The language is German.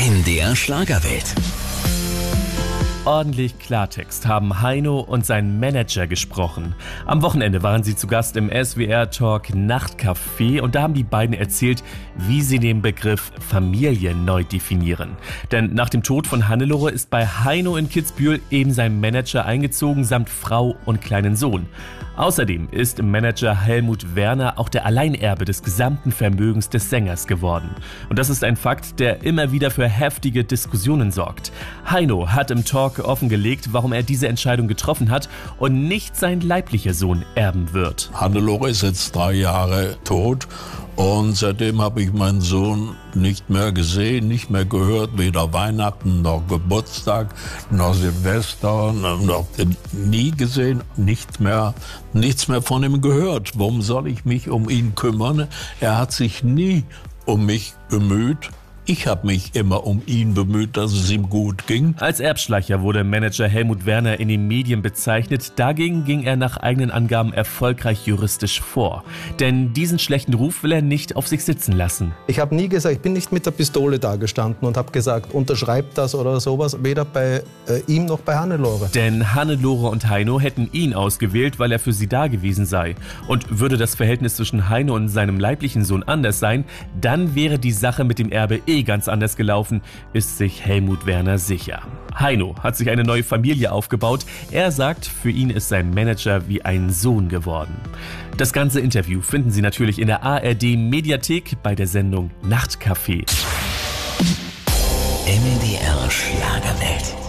MDR Schlagerwelt. Ordentlich Klartext haben Heino und sein Manager gesprochen. Am Wochenende waren sie zu Gast im SWR-Talk Nachtcafé und da haben die beiden erzählt, wie sie den Begriff Familie neu definieren. Denn nach dem Tod von Hannelore ist bei Heino in Kitzbühel eben sein Manager eingezogen, samt Frau und kleinen Sohn. Außerdem ist Manager Helmut Werner auch der Alleinerbe des gesamten Vermögens des Sängers geworden. Und das ist ein Fakt, der immer wieder für heftige Diskussionen sorgt. Heino hat im Talk offengelegt, warum er diese Entscheidung getroffen hat und nicht sein leiblicher Sohn erben wird. Hannelore ist jetzt 3 Jahre tot und seitdem habe ich meinen Sohn nicht mehr gesehen, nicht mehr gehört, weder Weihnachten noch Geburtstag noch Silvester, noch nie gesehen, nichts mehr von ihm gehört. Warum soll ich mich um ihn kümmern? Er hat sich nie um mich bemüht. Ich habe mich immer um ihn bemüht, dass es ihm gut ging. Als Erbschleicher wurde Manager Helmut Werner in den Medien bezeichnet. Dagegen ging er nach eigenen Angaben erfolgreich juristisch vor. Denn diesen schlechten Ruf will er nicht auf sich sitzen lassen. Ich habe nie gesagt, ich bin nicht mit der Pistole da gestanden und habe gesagt, unterschreibt das oder sowas, weder bei ihm noch bei Hannelore. Denn Hannelore und Heino hätten ihn ausgewählt, weil er für sie da gewesen sei. Und würde das Verhältnis zwischen Heino und seinem leiblichen Sohn anders sein, dann wäre die Sache mit dem Erbe ganz anders gelaufen, ist sich Helmut Werner sicher. Heino hat sich eine neue Familie aufgebaut. Er sagt, für ihn ist sein Manager wie ein Sohn geworden. Das ganze Interview finden Sie natürlich in der ARD-Mediathek bei der Sendung Nachtcafé. MDR Schlagerwelt.